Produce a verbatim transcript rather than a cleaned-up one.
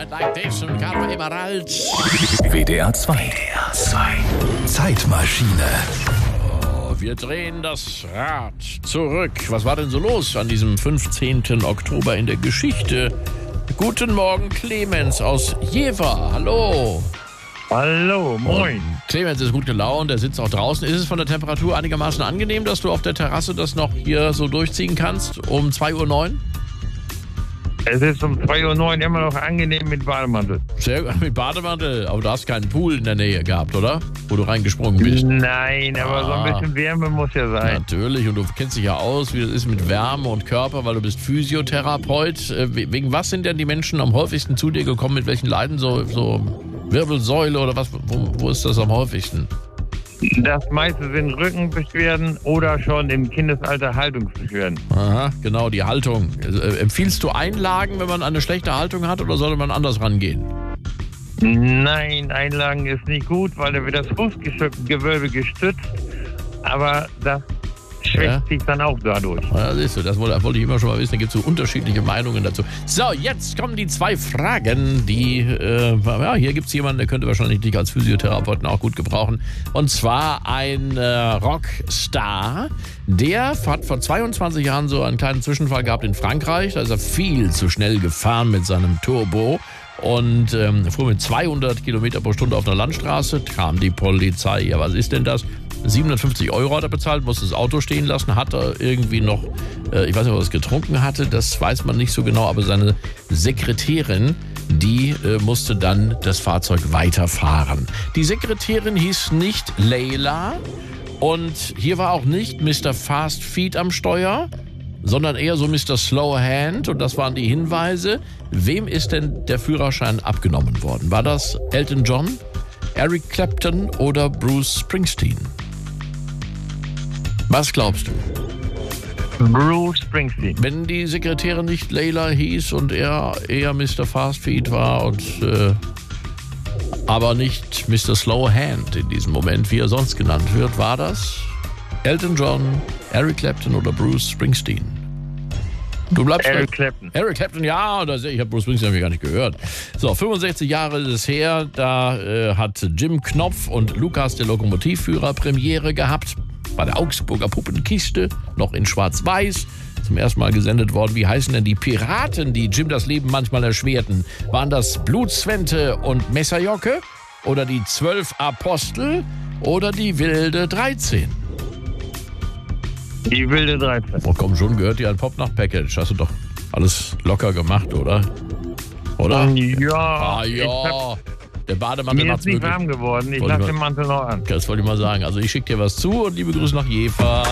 Night Like This und Carlo Emerald. W D R zwei. W D R zwei. Zeitmaschine. Oh, wir drehen das Rad zurück. Was war denn so los an diesem fünfzehnten Oktober in der Geschichte? Guten Morgen, Clemens aus Jever. Hallo. Hallo, moin. Und Clemens ist gut gelaunt, er sitzt auch draußen. Ist es von der Temperatur einigermaßen angenehm, dass du auf der Terrasse das noch hier so durchziehen kannst um zwei Uhr neun? Es ist um zwei Uhr neun immer noch angenehm mit Bademantel. Sehr gut, mit Bademantel. Aber du hast keinen Pool in der Nähe gehabt, oder? Wo du reingesprungen bist. Nein, aber Ah. so ein bisschen Wärme muss ja sein. Natürlich, und du kennst dich ja aus, wie das ist mit Wärme und Körper, weil du bist Physiotherapeut. Äh, Wegen was sind denn die Menschen am häufigsten zu dir gekommen? Mit welchen Leiden? So, so Wirbelsäule oder was? Wo, wo ist das am häufigsten? Das meiste sind Rückenbeschwerden oder schon im Kindesalter Haltungsbeschwerden. Aha, genau, die Haltung. Äh, empfiehlst du Einlagen, wenn man eine schlechte Haltung hat, oder sollte man anders rangehen? Nein, Einlagen ist nicht gut, weil da wird das Fußgewölbe gestützt, aber das schwächt Ja. sich dann auch dadurch. Ja, siehst du, das wollte, wollte ich immer schon mal wissen. Da gibt es so unterschiedliche Meinungen dazu. So, jetzt kommen die zwei Fragen, die, äh, ja, hier gibt es jemanden, der könnte wahrscheinlich dich als Physiotherapeuten auch gut gebrauchen. Und zwar ein äh, Rockstar, der hat vor zweiundzwanzig Jahren so einen kleinen Zwischenfall gehabt in Frankreich. Da ist er viel zu schnell gefahren mit seinem Turbo. Und ähm, fuhr mit zweihundert Kilometer pro Stunde auf einer Landstraße, kam die Polizei. Ja, was ist denn das? siebenhundertfünfzig Euro hat er bezahlt, musste das Auto stehen lassen, hat er irgendwie noch, äh, ich weiß nicht, was er getrunken hatte, das weiß man nicht so genau, aber seine Sekretärin, die äh, musste dann das Fahrzeug weiterfahren. Die Sekretärin hieß nicht Leila und hier war auch nicht Mister Fast Feet am Steuer, sondern eher so Mister Slow Hand, und das waren die Hinweise. Wem ist denn der Führerschein abgenommen worden? War das Elton John, Eric Clapton oder Bruce Springsteen? Was glaubst du? Bruce Springsteen. Wenn die Sekretärin nicht Leila hieß und er eher Mister Fast Feet war und äh, aber nicht Mister Slow Hand in diesem Moment, wie er sonst genannt wird, war das Elton John, Eric Clapton oder Bruce Springsteen? Du bleibst Eric bei- Clapton. Eric Clapton, ja, oder ich habe Bruce Springsteen hab ich gar nicht gehört. So, fünfundsechzig Jahre ist es her, da äh, hat Jim Knopf und Lukas, der Lokomotivführer, Premiere gehabt. Bei der Augsburger Puppenkiste, noch in Schwarz-Weiß, zum ersten Mal gesendet worden. Wie heißen denn die Piraten, die Jim das Leben manchmal erschwerten? Waren das Blutswente und Messerjocke? Oder die Zwölf Apostel? Oder die Wilde dreizehn? Die wilde dreizehn. Oh komm, schon gehört dir ein Pop-Nacht-Package. Hast du doch alles locker gemacht, oder? Oder? Ja, Ah ich ja, hab, der Bademantel mir macht's ist nicht möglich. warm geworden. Ich Wollte ich lasse mal- den Mantel noch an. Das wollte ich mal sagen. Also ich schicke dir was zu und liebe Grüße nach Jever.